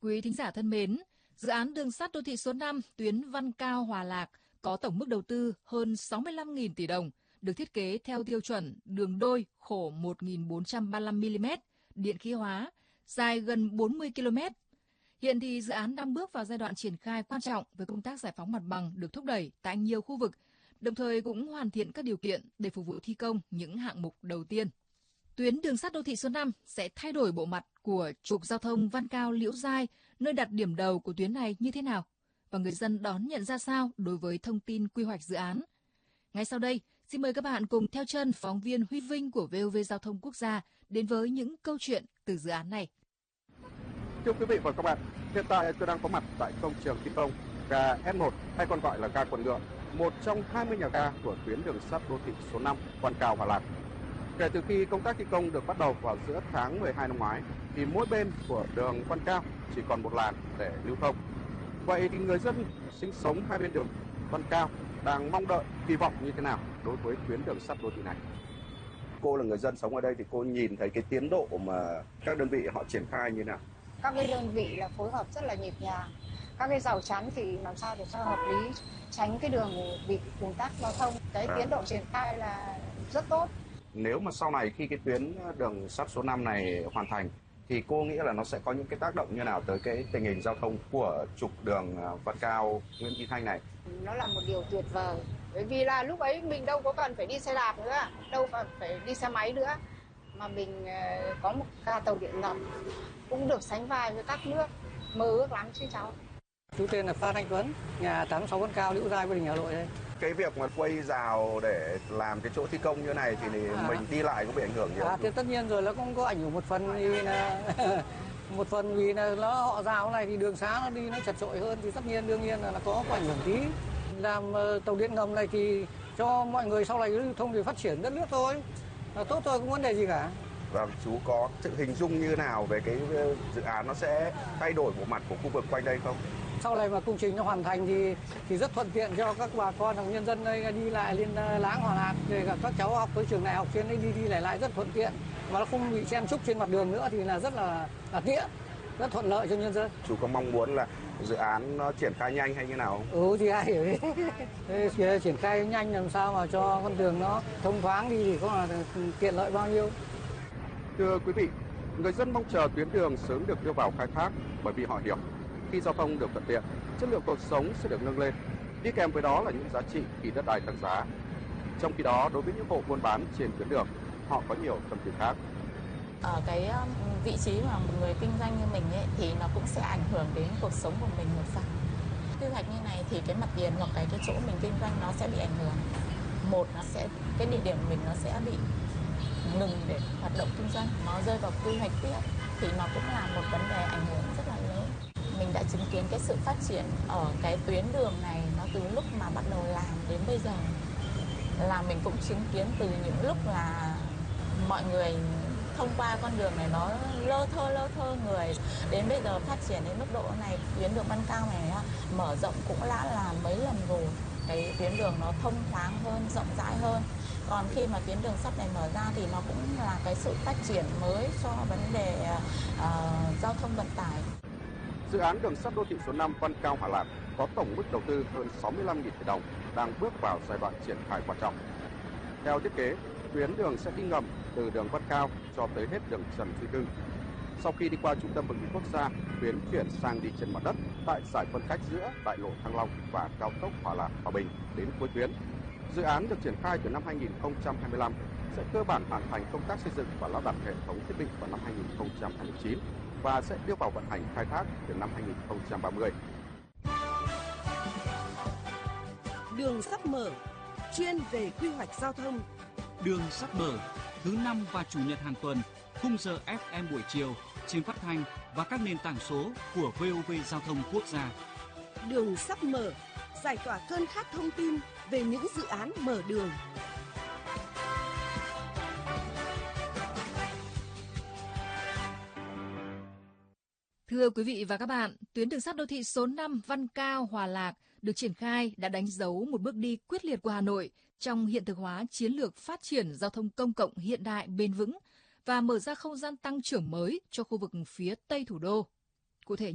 Quý thính giả thân mến, dự án đường sắt đô thị số 5 tuyến Văn Cao - Hòa Lạc có tổng mức đầu tư hơn 65.000 tỷ đồng, được thiết kế theo tiêu chuẩn đường đôi khổ 1.435 mm, điện khí hóa, dài gần 40 km. Hiện thì dự án đang bước vào giai đoạn triển khai quan trọng với công tác giải phóng mặt bằng được thúc đẩy tại nhiều khu vực, đồng thời cũng hoàn thiện các điều kiện để phục vụ thi công những hạng mục đầu tiên. Tuyến đường sắt đô thị số 5 sẽ thay đổi bộ mặt của trục giao thông Văn Cao - Liễu Giai, nơi đặt điểm đầu của tuyến này như thế nào? Và người dân đón nhận ra sao đối với thông tin quy hoạch dự án? Ngay sau đây, xin mời các bạn cùng theo chân phóng viên Huy Vinh của VOV Giao thông Quốc gia đến với những câu chuyện từ dự án này. Thưa quý vị và các bạn, hiện tại tôi đang có mặt tại công trường thi công ga S1 hay còn gọi là ga Quận Ngựa, một trong 20 nhà ga của tuyến đường sắt đô thị số 5 Văn Cao - Hòa Lạc. Kể từ khi công tác thi công được bắt đầu vào giữa tháng 12 năm ngoái, thì mỗi bên của đường Văn Cao chỉ còn một làn để lưu thông. Vậy thì người dân sinh sống hai bên đường Văn Cao đang mong đợi, kỳ vọng như thế nào đối với tuyến đường sắt đô thị này? Cô là người dân sống ở đây thì cô nhìn thấy cái tiến độ mà các đơn vị họ triển khai như thế nào? Các cái đơn vị là phối hợp rất là nhịp nhàng. Các cái rào chắn thì làm sao để cho hợp lý, tránh cái đường bị ùn tắc giao thông. Cái tiến độ triển khai là rất tốt. Nếu mà sau này khi cái tuyến đường sắt số 5 này hoàn thành thì cô nghĩ là nó sẽ có những cái tác động như nào tới cái tình hình giao thông của trục đường Văn Cao - Nguyễn Chí Thanh này? Nó là một điều tuyệt vời. Bởi vì là lúc ấy mình đâu có cần phải đi xe đạp nữa, đâu cần phải đi xe máy nữa. Mà mình có một ga tàu điện ngầm cũng được sánh vai với các nước, mơ ước lắm chứ cháu. Chú tên là Phan Anh Tuấn, nhà 86 Văn Cao, Liễu Giai, Gia Đình, Hà Nội đây. Cái việc mà quây rào để làm cái chỗ thi công như này thì mình đi lại có bị ảnh hưởng nhiều không? Thì tất nhiên rồi, nó cũng có ảnh hưởng một phần vì là nó họ rào này thì đường xá nó đi nó chật chội hơn, thì tất nhiên đương nhiên là có ảnh hưởng tí. Làm tàu điện ngầm này thì cho mọi người sau này lưu thông thì phát triển đất nước thôi, là tốt thôi, không vấn đề gì cả. Và chú có sự hình dung như nào về cái dự án nó sẽ thay đổi bộ mặt của khu vực quanh đây không? Sau này mà công trình nó hoàn thành thì rất thuận tiện cho các bà con và nhân dân đây đi lại lên láng Hòa Lạc, để các cháu học tới trường đại học trên đây đi lại rất thuận tiện, mà nó không bị chen chúc trên mặt đường nữa thì là rất là tiện, rất thuận lợi cho nhân dân. Chú có mong muốn là dự án nó triển khai nhanh hay như nào không? Thì ai hiểu đấy. Triển khai nhanh làm sao mà cho con đường nó thông thoáng đi thì có là tiện lợi bao nhiêu. Thưa quý vị, người dân mong chờ tuyến đường sớm được đưa vào khai thác bởi vì họ hiểu khi giao thông được thuận tiện, chất lượng cuộc sống sẽ được nâng lên. Đi kèm với đó là những giá trị khi đất đai tăng giá. Trong khi đó, đối với những hộ buôn bán trên tuyến đường, họ có nhiều tâm tư khác. Ở cái vị trí mà một người kinh doanh như mình ấy, thì nó cũng sẽ ảnh hưởng đến cuộc sống của mình một phần. Quy hoạch như này thì cái mặt tiền hoặc cái chỗ mình kinh doanh nó sẽ bị ảnh hưởng. Một, cái địa điểm mình nó sẽ bị ngừng để hoạt động kinh doanh, nó rơi vào quy hoạch tiếp thì nó cũng là một vấn đề ảnh hưởng rất là lớn. Mình đã chứng kiến cái sự phát triển ở cái tuyến đường này nó từ lúc mà bắt đầu làm đến bây giờ, là mình cũng chứng kiến từ những lúc là mọi người thông qua con đường này nó lơ thơ người, đến bây giờ phát triển đến mức độ này. Tuyến đường Văn Cao này mở rộng cũng đã là mấy lần rồi, cái tuyến đường nó thông thoáng hơn, rộng rãi hơn. Còn khi mà tuyến đường sắt này mở ra thì nó cũng là cái sự phát triển mới cho vấn đề giao thông vận tải. Dự án đường sắt đô thị số 5 Văn Cao - Hòa Lạc có tổng mức đầu tư hơn 65.000 tỷ đồng, đang bước vào giai đoạn triển khai quan trọng. Theo thiết kế, tuyến đường sẽ đi ngầm từ đường Văn Cao cho tới hết đường Trần Duy Hưng. Sau khi đi qua trung tâm bệnh viện quốc gia, tuyến chuyển sang đi trên mặt đất tại giải phân cách giữa đại lộ Thăng Long và cao tốc Hòa Lạc - Hòa Bình đến cuối tuyến. Dự án được triển khai từ năm 2025, sẽ cơ bản hoàn thành công tác xây dựng và lắp đặt hệ thống thiết bị vào năm 2029 và sẽ đưa vào vận hành khai thác từ năm 2030. Đường sắt mở, chuyên về quy hoạch giao thông. Đường sắt mở, thứ 5 và chủ nhật hàng tuần, khung giờ FM buổi chiều trên phát thanh và các nền tảng số của VOV Giao thông Quốc gia. Đường sắt mở, giải tỏa cơn khát thông tin về những dự án mở đường. Thưa quý vị và các bạn, tuyến đường sắt đô thị số 5 Văn Cao - Hòa Lạc được triển khai đã đánh dấu một bước đi quyết liệt của Hà Nội trong hiện thực hóa chiến lược phát triển giao thông công cộng hiện đại bền vững và mở ra không gian tăng trưởng mới cho khu vực phía Tây thủ đô. Cụ thể